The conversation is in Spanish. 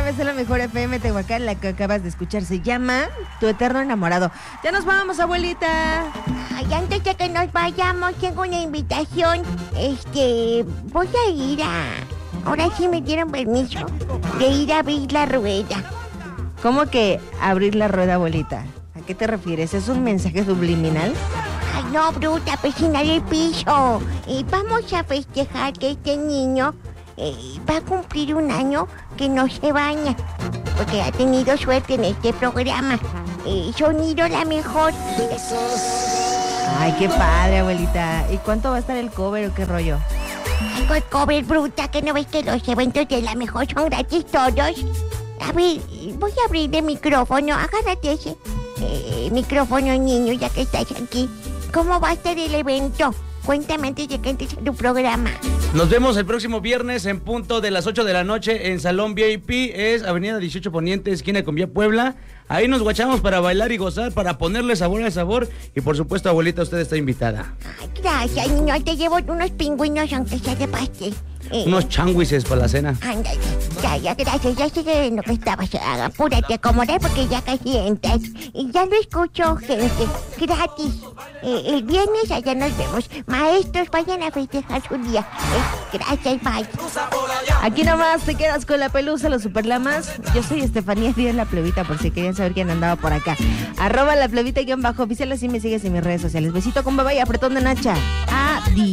través de la Mejor FM Tehuacán. La que acabas de escuchar se llama Tu Eterno Enamorado. Ya nos vamos, abuelita. Ay, antes de que nos vayamos, tengo una invitación. Voy a ir ahora sí me dieron permiso de ir a abrir la rueda. ¿Cómo que abrir la rueda, abuelita? ¿A qué te refieres? ¿Es un mensaje subliminal? Ay, no, bruta, pesinar el piso. Vamos a festejar que este niño va a cumplir 1 año que no se baña, porque ha tenido suerte en este programa. Sonido La Mejor. Ay, qué padre, abuelita. ¿Y cuánto va a estar el cover o qué rollo? Tengo el cover, bruta, que no ves que los eventos de La Mejor son gratis todos. A ver, voy a abrir el micrófono. Agárrate ese micrófono, niño, ya que estás aquí. ¿Cómo va a estar el evento? Cuéntame antes de que entres a tu programa. Nos vemos el próximo viernes en punto de las 8 de la noche en Salón VIP. Es Avenida 18 Poniente, esquina con Vía Puebla. Ahí nos guachamos para bailar y gozar, para ponerle sabor al sabor. Y por supuesto, abuelita, usted está invitada. Ay, gracias, niño. Te llevo unos pingüinos, aunque sea de pastel. Unos changuises para la cena. Ándale, ya, gracias. Ya sigue en lo que estabas. Apúrate, acomodar porque ya casi entras. Ya lo escucho, gente. Gratis. El viernes allá nos vemos. Maestros, vayan a festejar su día. Gracias, bye. Aquí nomás te quedas con la pelusa, los superlamas. Yo soy Estefanía Díaz, la plebita, por si querían saber quién andaba por acá. @la plebita_oficial, así me sigues en mis redes sociales. Besito con baba y apretón de nacha. Adiós.